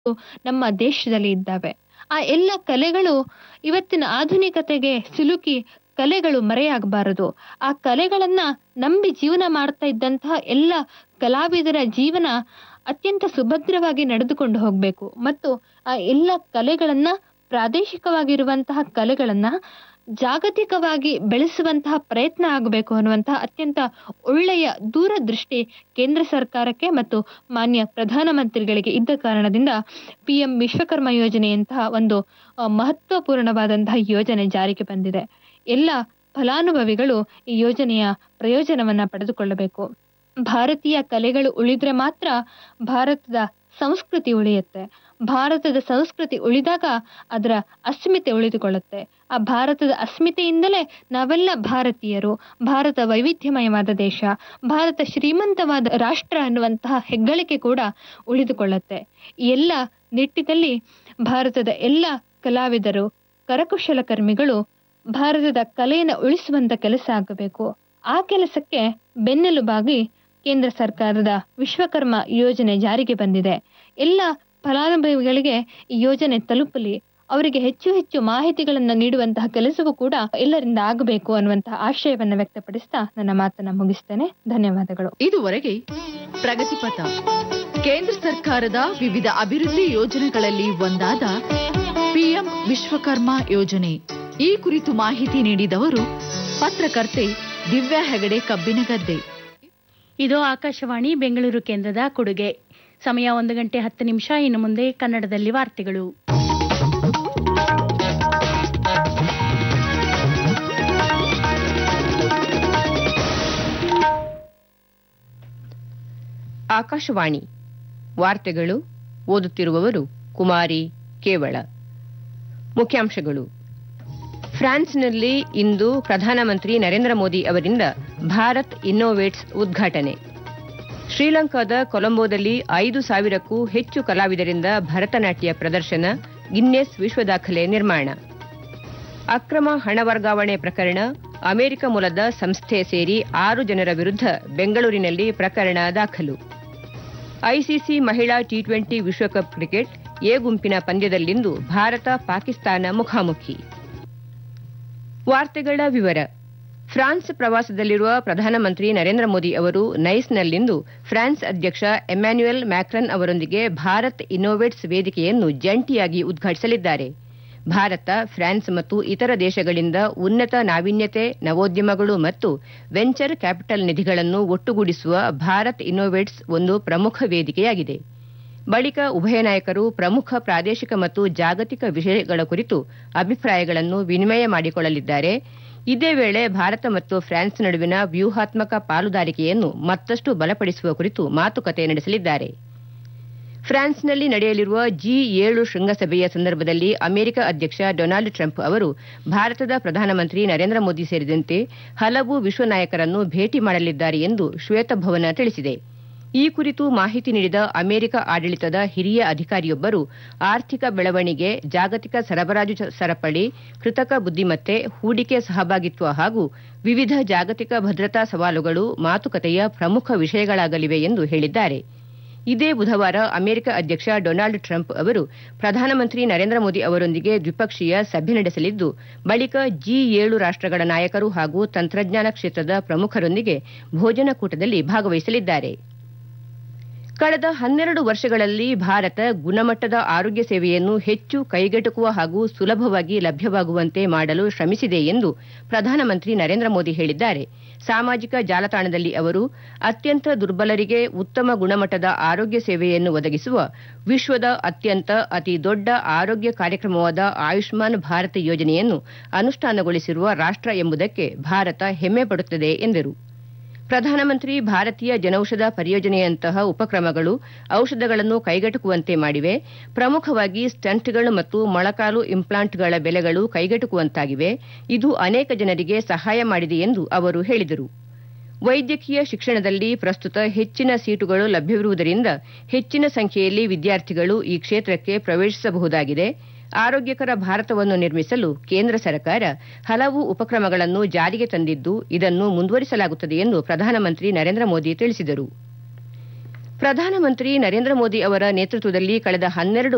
ನಮ್ಮ ದೇಶದಲ್ಲಿ ಇದ್ದಾವೆ. ಆ ಎಲ್ಲ ಕಲೆಗಳು ಇವತ್ತಿನ ಆಧುನಿಕತೆಗೆ ಸಿಲುಕಿ ಕಲೆಗಳು ಮರೆಯಾಗಬಾರದು. ಆ ಕಲೆಗಳನ್ನ ನಂಬಿ ಜೀವನ ಮಾಡ್ತಾ ಇದ್ದಂತಹ ಎಲ್ಲ ಕಲಾವಿದರ ಜೀವನ ಅತ್ಯಂತ ಸುಭದ್ರವಾಗಿ ನಡೆದುಕೊಂಡು ಹೋಗಬೇಕು ಮತ್ತು ಆ ಎಲ್ಲ ಕಲೆಗಳನ್ನ ಪ್ರಾದೇಶಿಕವಾಗಿರುವಂತಹ ಕಲೆಗಳನ್ನ ಜಾಗತಿಕವಾಗಿ ಬೆಳೆಸುವಂತಹ ಪ್ರಯತ್ನ ಆಗಬೇಕು ಅನ್ನುವಂತಹ ಅತ್ಯಂತ ಒಳ್ಳೆಯ ದೂರದೃಷ್ಟಿ ಕೇಂದ್ರ ಸರ್ಕಾರಕ್ಕೆ ಮತ್ತು ಮಾನ್ಯ ಪ್ರಧಾನಮಂತ್ರಿಗಳಿಗೆ ಇದ್ದ ಕಾರಣದಿಂದ PM ವಿಶ್ವಕರ್ಮ ಯೋಜನೆಯಂತಹ ಒಂದು ಮಹತ್ವಪೂರ್ಣವಾದಂತಹ ಯೋಜನೆ ಜಾರಿಗೆ ಬಂದಿದೆ. ಎಲ್ಲ ಫಲಾನುಭವಿಗಳು ಈ ಯೋಜನೆಯ ಪ್ರಯೋಜನವನ್ನ ಪಡೆದುಕೊಳ್ಳಬೇಕು. ಭಾರತೀಯ ಕಲೆಗಳು ಉಳಿದ್ರೆ ಮಾತ್ರ ಭಾರತದ ಸಂಸ್ಕೃತಿ ಉಳಿಯುತ್ತೆ. ಭಾರತದ ಸಂಸ್ಕೃತಿ ಉಳಿದಾಗ ಅದರ ಅಸ್ಮಿತೆ ಉಳಿದುಕೊಳ್ಳುತ್ತೆ. ಆ ಭಾರತದ ಅಸ್ಮಿತೆಯಿಂದಲೇ ನಾವೆಲ್ಲ ಭಾರತೀಯರು, ಭಾರತ ವೈವಿಧ್ಯಮಯವಾದ ದೇಶ, ಭಾರತ ಶ್ರೀಮಂತವಾದ ರಾಷ್ಟ್ರ ಅನ್ನುವಂತಹ ಹೆಗ್ಗಳಿಕೆ ಕೂಡ ಉಳಿದುಕೊಳ್ಳುತ್ತೆ. ಈ ಎಲ್ಲ ನಿಟ್ಟಿನಲ್ಲಿ ಭಾರತದ ಎಲ್ಲ ಕಲಾವಿದರು, ಕರಕುಶಲಕರ್ಮಿಗಳು ಭಾರತದ ಕಲೆಯನ್ನು ಉಳಿಸುವಂತ ಕೆಲಸ ಆಗಬೇಕು. ಆ ಕೆಲಸಕ್ಕೆ ಬೆನ್ನೆಲುಬಾಗಿ ಕೇಂದ್ರ ಸರ್ಕಾರದ ವಿಶ್ವಕರ್ಮ ಯೋಜನೆ ಜಾರಿಗೆ ಬಂದಿದೆ. ಎಲ್ಲ ಫಲಾನುಭವಿಗಳಿಗೆ ಈ ಯೋಜನೆ ತಲುಪಲಿ, ಅವರಿಗೆ ಹೆಚ್ಚು ಹೆಚ್ಚು ಮಾಹಿತಿಗಳನ್ನು ನೀಡುವಂತಹ ಕೆಲಸವೂ ಕೂಡ ಎಲ್ಲರಿಂದ ಆಗಬೇಕು ಅನ್ನುವಂತಹ ಆಶಯವನ್ನು ವ್ಯಕ್ತಪಡಿಸ್ತಾ ನನ್ನ ಮಾತನ್ನ ಮುಗಿಸ್ತೇನೆ. ಧನ್ಯವಾದಗಳು. ಇದುವರೆಗೆ ಪ್ರಗತಿಪಥ ಕೇಂದ್ರ ಸರ್ಕಾರದ ವಿವಿಧ ಅಭಿವೃದ್ಧಿ ಯೋಜನೆಗಳಲ್ಲಿ ಒಂದಾದ PM ವಿಶ್ವಕರ್ಮ ಯೋಜನೆ ಈ ಕುರಿತು ಮಾಹಿತಿ ನೀಡಿದವರು ಪತ್ರಕರ್ತೆ ದಿವ್ಯಾ ಹೆಗಡೆ ಕಬ್ಬಿನಗದ್ದೆ. ಇದು ಆಕಾಶವಾಣಿ ಬೆಂಗಳೂರು ಕೇಂದ್ರದ ಕೊಡುಗೆ. ಸಮಯ 1:10. ಇನ್ನು ಮುಂದೆ ಕನ್ನಡದಲ್ಲಿ ವಾರ್ತೆಗಳು. ಆಕಾಶವಾಣಿ ವಾರ್ತೆಗಳು. ಓದುತ್ತಿರುವವರು ಕುಮಾರಿ ಕೇವಳ. ಮುಖ್ಯಾಂಶಗಳು. ಫ್ರಾನ್ಸ್ನಲ್ಲಿ ಇಂದು ಪ್ರಧಾನಮಂತ್ರಿ ನರೇಂದ್ರ ಮೋದಿ ಅವರಿಂದ ಭಾರತ್ ಇನ್ನೋವೇಟ್ಸ್ ಉದ್ಘಾಟನೆ. ಶ್ರೀಲಂಕಾದ ಕೊಲಂಬೋದಲ್ಲಿ 5,000ಕ್ಕೂ ಹೆಚ್ಚು ಕಲಾವಿದರಿಂದ ಭರತನಾಟ್ಯ ಪ್ರದರ್ಶನ, ಗಿನ್ನೆಸ್ ವಿಶ್ವ ದಾಖಲೆ ನಿರ್ಮಾಣ. ಅಕ್ರಮ ಹಣ ವರ್ಗಾವಣೆ ಪ್ರಕರಣ, ಅಮೆರಿಕ ಮೂಲದ ಸಂಸ್ಥೆ ಸೇರಿ 6 ಜನರ ವಿರುದ್ಧ ಬೆಂಗಳೂರಿನಲ್ಲಿ ಪ್ರಕರಣ ದಾಖಲು. ಐಸಿಸಿ ಮಹಿಳಾ T20 ವಿಶ್ವಕಪ್ ಕ್ರಿಕೆಟ್ ಎ ಗುಂಪಿನ ಪಂದ್ಯದಲ್ಲಿಂದು ಭಾರತ ಪಾಕಿಸ್ತಾನ ಮುಖಾಮುಖಿ. ವಾರ್ತೆಗಳ ವಿವರ. ಫ್ರಾನ್ಸ್ ಪ್ರವಾಸದಲ್ಲಿರುವ ಪ್ರಧಾನಮಂತ್ರಿ ನರೇಂದ್ರ ಮೋದಿ ಅವರು ನೈಸ್ನಲ್ಲಿಂದು ಫ್ರಾನ್ಸ್ ಅಧ್ಯಕ್ಷ ಎಮ್ಯಾನ್ಯುಯಲ್ ಮ್ಯಾಕ್ರನ್ ಅವರೊಂದಿಗೆ ಭಾರತ್ ಇನ್ನೋವೇಟ್ಸ್ ವೇದಿಕೆಯನ್ನು ಜಂಟಿಯಾಗಿ ಉದ್ಘಾಟಿಸಲಿದ್ದಾರೆ. ಭಾರತ, ಫ್ರಾನ್ಸ್ ಮತ್ತು ಇತರ ದೇಶಗಳಿಂದ ಉನ್ನತ ನಾವೀನ್ಯತೆ, ನವೋದ್ಯಮಗಳು ಮತ್ತು ವೆಂಚರ್ ಕ್ಯಾಪಿಟಲ್ ನಿಧಿಗಳನ್ನು ಒಟ್ಟುಗೂಡಿಸುವ ಭಾರತ್ ಇನ್ನೋವೇಟ್ಸ್ ಒಂದು ಪ್ರಮುಖ ವೇದಿಕೆಯಾಗಿದೆ. ಬಳಿಕ ಉಭಯ ನಾಯಕರು ಪ್ರಮುಖ ಪ್ರಾದೇಶಿಕ ಮತ್ತು ಜಾಗತಿಕ ವಿಷಯಗಳ ಕುರಿತು ಅಭಿಪ್ರಾಯಗಳನ್ನು ವಿನಿಮಯ ಮಾಡಿಕೊಳ್ಳಲಿದ್ದಾರೆ. ಇದೇ ವೇಳೆ ಭಾರತ ಮತ್ತು ಫ್ರಾನ್ಸ್ ನಡುವಿನ ವ್ಯೂಹಾತ್ಮಕ ಪಾಲುದಾರಿಕೆಯನ್ನು ಮತ್ತಷ್ಟು ಬಲಪಡಿಸುವ ಕುರಿತು ಮಾತುಕತೆ ನಡೆಸಲಿದ್ದಾರೆ. ಫ್ರಾನ್ಸ್ನಲ್ಲಿ ನಡೆಯಲಿರುವ G7 ಶೃಂಗಸಭೆಯ ಸಂದರ್ಭದಲ್ಲಿ ಅಮೆರಿಕ ಅಧ್ಯಕ್ಷ ಡೊನಾಲ್ಡ್ ಟ್ರಂಪ್ ಅವರು ಭಾರತದ ಪ್ರಧಾನಮಂತ್ರಿ ನರೇಂದ್ರ ಮೋದಿ ಸೇರಿದಂತೆ ಹಲವು ವಿಶ್ವ ನಾಯಕರನ್ನು ಭೇಟಿ ಮಾಡಲಿದ್ದಾರೆ ಎಂದು ಶ್ವೇತಭವನ ತಿಳಿಸಿದೆ. ಈ ಕುರಿತು ಮಾಹಿತಿ ನೀಡಿದ ಅಮೆರಿಕ ಆಡಳಿತದ ಹಿರಿಯ ಅಧಿಕಾರಿಯೊಬ್ಬರು, ಆರ್ಥಿಕ ಬೆಳವಣಿಗೆ, ಜಾಗತಿಕ ಸರಬರಾಜು ಸರಪಳಿ, ಕೃತಕ ಬುದ್ದಿಮತ್ತೆ, ಹೂಡಿಕೆ ಸಹಭಾಗಿತ್ವ ಹಾಗೂ ವಿವಿಧ ಜಾಗತಿಕ ಭದ್ರತಾ ಸವಾಲುಗಳು ಮಾತುಕತೆಯ ಪ್ರಮುಖ ವಿಷಯಗಳಾಗಲಿವೆ ಎಂದು ಹೇಳಿದ್ದಾರೆ. ಇದೇ ಬುಧವಾರ ಅಮೆರಿಕ ಅಧ್ಯಕ್ಷ ಡೊನಾಲ್ಡ್ ಟ್ರಂಪ್ ಅವರು ಪ್ರಧಾನಮಂತ್ರಿ ನರೇಂದ್ರ ಮೋದಿ ಅವರೊಂದಿಗೆ ದ್ವಿಪಕ್ಷೀಯ ಸಭೆ ನಡೆಸಲಿದ್ದು, ಬಳಿಕ G7 ರಾಷ್ಟ್ರಗಳ ನಾಯಕರು ಹಾಗೂ ತಂತ್ರಜ್ಞಾನ ಕ್ಷೇತ್ರದ ಪ್ರಮುಖರೊಂದಿಗೆ ಭೋಜನಕೂಟದಲ್ಲಿ ಭಾಗವಹಿಸಲಿದ್ದಾರೆ. ಕಳೆದ 12 ವರ್ಷಗಳಲ್ಲಿ ಭಾರತ ಗುಣಮಟ್ಟದ ಆರೋಗ್ಯ ಸೇವೆಯನ್ನು ಹೆಚ್ಚು ಕೈಗೆಟುಕುವ ಹಾಗೂ ಸುಲಭವಾಗಿ ಲಭ್ಯವಾಗುವಂತೆ ಮಾಡಲು ಶ್ರಮಿಸಿದೆ ಎಂದು ಪ್ರಧಾನಮಂತ್ರಿ ನರೇಂದ್ರ ಮೋದಿ ಹೇಳಿದ್ದಾರೆ. ಸಾಮಾಜಿಕ ಜಾಲತಾಣದಲ್ಲಿ ಅವರು ಅತ್ಯಂತ ದುರ್ಬಲರಿಗೆ ಉತ್ತಮ ಗುಣಮಟ್ಟದ ಆರೋಗ್ಯ ಸೇವೆಯನ್ನು ಒದಗಿಸುವ ವಿಶ್ವದ ಅತಿ ದೊಡ್ಡ ಆರೋಗ್ಯ ಕಾರ್ಯಕ್ರಮವಾದ ಆಯುಷ್ಮಾನ್ ಭಾರತ್ ಯೋಜನೆಯನ್ನು ಅನುಷ್ಠಾನಗೊಳಿಸಿರುವ ರಾಷ್ಟ್ರ ಎಂಬುದಕ್ಕೆ ಭಾರತ ಹೆಮ್ಮೆ ಪಡುತ್ತದೆ ಎಂದರು. ಪ್ರಧಾನಮಂತ್ರಿ ಭಾರತೀಯ ಜನೌಷಧ ಪರಿಯೋಜನೆಯಂತಹ ಉಪಕ್ರಮಗಳು ಔಷಧಗಳನ್ನು ಕೈಗೆಟುಕುವಂತೆ ಮಾಡಿವೆ. ಪ್ರಮುಖವಾಗಿ ಸ್ಟಂಟ್ಗಳು ಮತ್ತು ಮೊಳಕಾಲು ಇಂಪ್ಲಾಂಟ್ಗಳ ಬೆಲೆಗಳು ಕೈಗೆಟುಕುವಂತಾಗಿವೆ. ಇದು ಅನೇಕ ಜನರಿಗೆ ಸಹಾಯ ಮಾಡಿದೆ ಎಂದು ಅವರು ಹೇಳಿದರು. ವೈದ್ಯಕೀಯ ಶಿಕ್ಷಣದಲ್ಲಿ ಪ್ರಸ್ತುತ ಹೆಚ್ಚಿನ ಸೀಟುಗಳು ಲಭ್ಯವಿರುವುದರಿಂದ ಹೆಚ್ಚಿನ ಸಂಖ್ಯೆಯಲ್ಲಿ ವಿದ್ಯಾರ್ಥಿಗಳು ಈ ಕ್ಷೇತ್ರಕ್ಕೆ ಪ್ರವೇಶಿಸಬಹುದಾಗಿದೆ. ಆರೋಗ್ಯಕರ ಭಾರತವನ್ನು ನಿರ್ಮಿಸಲು ಕೇಂದ್ರ ಸರ್ಕಾರ ಹಲವು ಉಪಕ್ರಮಗಳನ್ನು ಜಾರಿಗೆ ತಂದಿದ್ದು, ಇದನ್ನು ಮುಂದುವರಿಸಲಾಗುತ್ತದೆ ಎಂದು ಪ್ರಧಾನಮಂತ್ರಿ ನರೇಂದ್ರ ಮೋದಿ ತಿಳಿಸಿದರು. ಪ್ರಧಾನಮಂತ್ರಿ ನರೇಂದ್ರ ಮೋದಿ ಅವರ ನೇತೃತ್ವದಲ್ಲಿ ಕಳೆದ 12